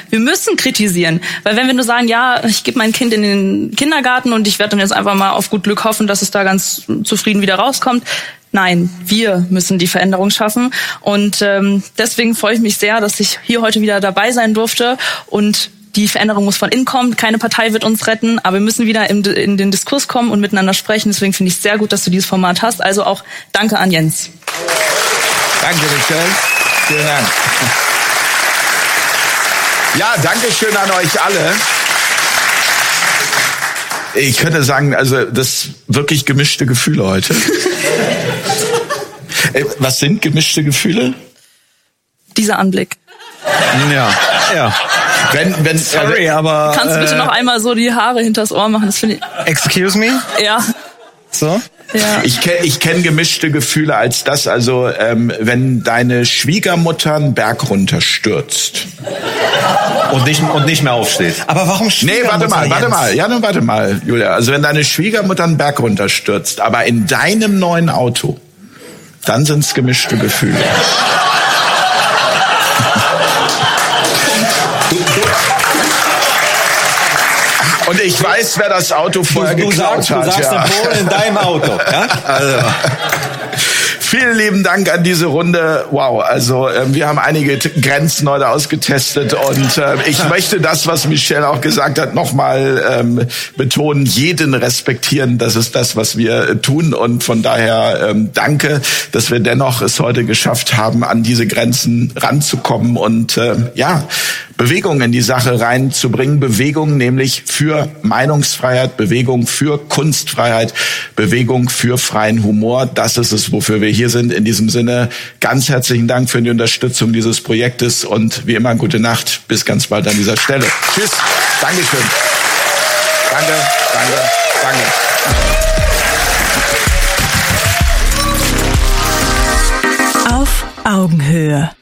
Wir müssen kritisieren, weil wenn wir nur sagen, ja, ich gebe mein Kind in den Kindergarten und ich werde dann jetzt einfach mal auf gut Glück hoffen, dass es da ganz zufrieden wieder rauskommt. Nein, wir müssen die Veränderung schaffen und deswegen freue ich mich sehr, dass ich hier heute wieder dabei sein durfte und die Veränderung muss von innen kommen. Keine Partei wird uns retten, aber wir müssen wieder in den Diskurs kommen und miteinander sprechen. Deswegen finde ich es sehr gut, dass du dieses Format hast. Also auch danke an Jens. Danke, Michelle. Vielen Dank. Ja, danke schön an euch alle. Ich könnte sagen, also das wirklich gemischte Gefühle heute. Was sind gemischte Gefühle? Dieser Anblick. Ja. Sorry, aber... Kannst du bitte noch einmal so die Haare hinters Ohr machen? Das finde ich... Excuse me? Ja. So? Ja. Ich kenn gemischte Gefühle als das, also wenn deine Schwiegermutter einen Berg runterstürzt. Und nicht mehr aufsteht. Aber warum Schwiegermutter? Warte mal, Julia. Also wenn deine Schwiegermutter einen Berg runterstürzt, aber in deinem neuen Auto, dann sind's gemischte Gefühle. Und ich weiß, wer das Auto vorher geklaut hat. Du sagst den Polen in deinem Auto. Ja? Also. Vielen lieben Dank an diese Runde. Wow, also wir haben einige Grenzen heute ausgetestet und ich möchte das, was Michelle auch gesagt hat, nochmal betonen. Jeden respektieren, das ist das, was wir tun und von daher danke, dass wir dennoch es heute geschafft haben, an diese Grenzen ranzukommen und Bewegung in die Sache reinzubringen. Bewegung nämlich für Meinungsfreiheit, Bewegung für Kunstfreiheit, Bewegung für freien Humor. Das ist es, wofür wir hier sind. In diesem Sinne ganz herzlichen Dank für die Unterstützung dieses Projektes und wie immer gute Nacht. Bis ganz bald an dieser Stelle. Tschüss. Dankeschön. Danke. Auf Augenhöhe.